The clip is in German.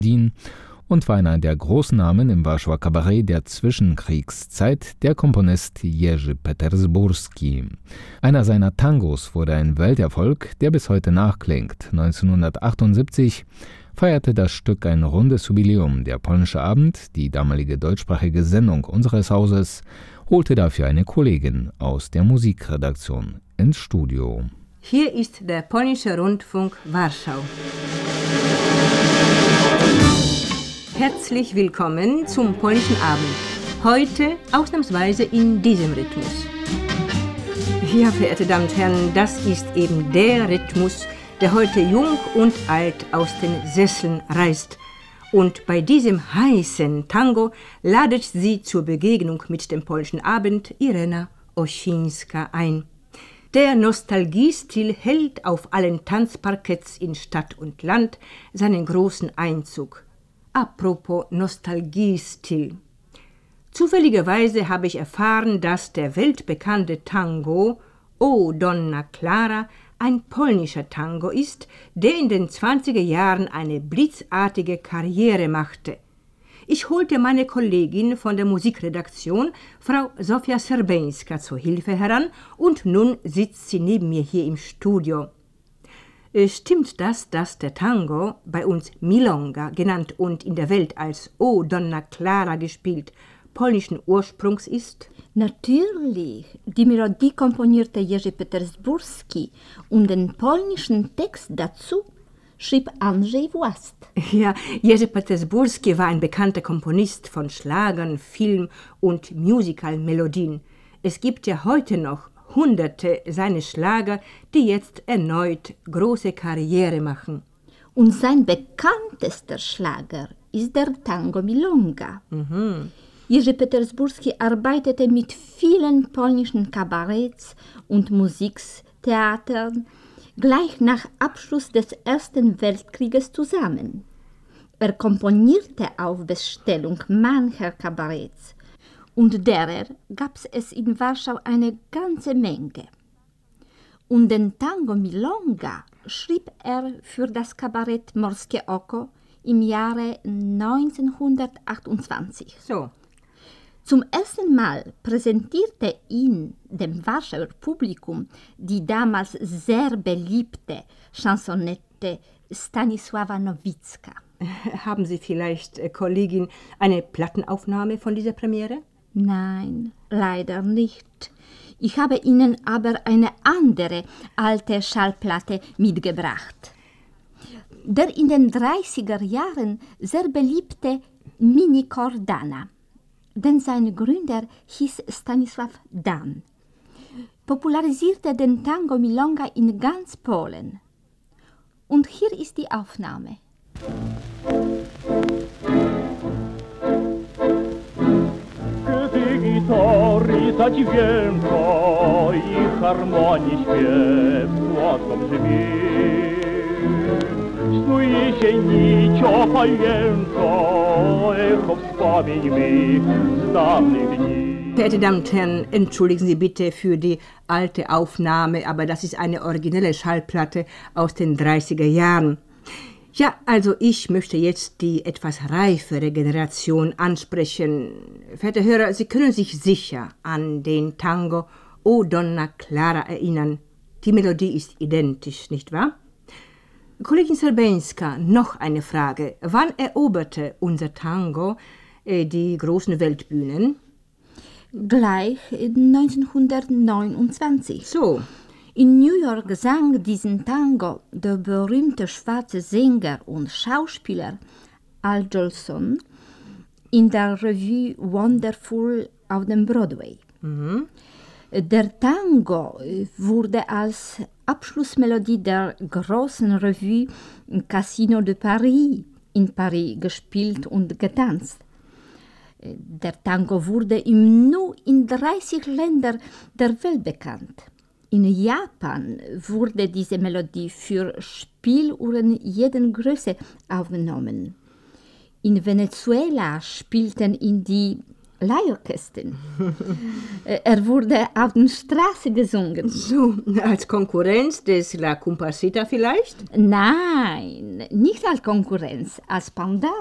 Wien und war einer der großen Namen im Warschauer Kabarett der Zwischenkriegszeit, der Komponist Jerzy Petersburski. Einer seiner Tangos wurde ein Welterfolg, der bis heute nachklingt. 1978 feierte das Stück ein rundes Jubiläum. Der Polnische Abend, die damalige deutschsprachige Sendung unseres Hauses, holte dafür eine Kollegin aus der Musikredaktion ins Studio. Hier ist der Polnische Rundfunk Warschau. Herzlich willkommen zum Polnischen Abend. Heute ausnahmsweise in diesem Rhythmus. Ja, verehrte Damen und Herren, das ist eben der Rhythmus, der heute jung und alt aus den Sesseln reißt. Und bei diesem heißen Tango ladet sie zur Begegnung mit dem Polnischen Abend Irena Osińska ein. Der Nostalgiestil hält auf allen Tanzparketts in Stadt und Land seinen großen Einzug. Apropos Nostalgiestil. Zufälligerweise habe ich erfahren, dass der weltbekannte Tango O Donna Clara ein polnischer Tango ist, der in den 20er Jahren eine blitzartige Karriere machte. Ich holte meine Kollegin von der Musikredaktion, Frau Zofia Serbeńska, zur Hilfe heran und nun sitzt sie neben mir hier im Studio. Stimmt das, dass der Tango, bei uns Milonga genannt und in der Welt als O Donna Clara gespielt, polnischen Ursprungs ist? Natürlich. Die Melodie komponierte Jerzy Petersburski und den polnischen Text dazu schrieb Andrzej Włast. Ja, Jerzy Petersburski war ein bekannter Komponist von Schlagern, Film- und Musical-Melodien. Es gibt ja heute noch Hunderte seiner Schlager, die jetzt erneut große Karriere machen. Und sein bekanntester Schlager ist der Tango Milonga. Jerzy Petersburski arbeitete mit vielen polnischen Kabaretts und Musiktheatern gleich nach Abschluss des Ersten Weltkrieges zusammen. Er komponierte auf Bestellung mancher Kabaretts und derer gab es in Warschau eine ganze Menge. Und den Tango Milonga schrieb er für das Kabarett Morskie Oko im Jahre 1928. So. Zum ersten Mal präsentierte ihn dem Warschauer Publikum die damals sehr beliebte Chansonette Stanisława Nowicka. Haben Sie vielleicht, Kollegin, eine Plattenaufnahme von dieser Premiere? Nein, leider nicht. Ich habe Ihnen aber eine andere alte Schallplatte mitgebracht. Der in den 30er Jahren sehr beliebte Minichor Dana, denn sein Gründer hieß Stanisław Dan, popularisierte den Tango Milonga in ganz Polen. Und hier ist die Aufnahme. Gitary zadźwięko i harmonii śpiew słodko brzmi. Snuje się nicią pajęczo, echo wspomnień mi z dawnych dni. Verehrte Damen und Herren, entschuldigen Sie bitte für die alte Aufnahme, aber das ist eine originelle Schallplatte aus den 30er Jahren. Ja, also ich möchte jetzt die etwas reifere Generation ansprechen. Verehrte Hörer, Sie können sich sicher an den Tango O Donna Clara erinnern. Die Melodie ist identisch, nicht wahr? Kollegin Serbeńska, noch eine Frage. Wann eroberte unser Tango die großen Weltbühnen? Gleich 1929. So. In New York sang diesen Tango der berühmte schwarze Sänger und Schauspieler Al Jolson in der Revue Wonderful auf dem Broadway. Der Tango wurde als Abschlussmelodie der großen Revue Casino de Paris in Paris gespielt und getanzt. Der Tango wurde nur in 30 Ländern der Welt bekannt. In Japan wurde diese Melodie für Spieluhren jeder Größe aufgenommen. In Venezuela spielten ihn die Leihorchester. Er wurde auf der Straße gesungen. So, als Konkurrenz des La Comparsita vielleicht? Nein, nicht als Konkurrenz, als Pendant.